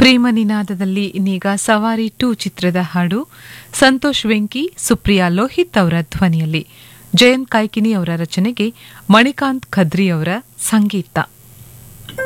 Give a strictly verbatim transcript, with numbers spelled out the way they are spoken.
ಪ್ರೇಮ ನಿನಾದದಲ್ಲಿ ಇನ್ನೀಗ ಸವಾರಿ ಟು ಚಿತ್ರದ ಹಾಡು ಸಂತೋಷ್ ವೆಂಕಿ ಸುಪ್ರಿಯಾ ಲೋಹಿತ್ ಅವರ ಧ್ವನಿಯಲ್ಲಿ ಜಯಂತ್ ಕಾಯ್ಕಿನಿ ಅವರ ರಚನೆಗೆ ಮಣಿಕಾಂತ್ ಖದ್ರಿ ಅವರ ಸಂಗೀತ.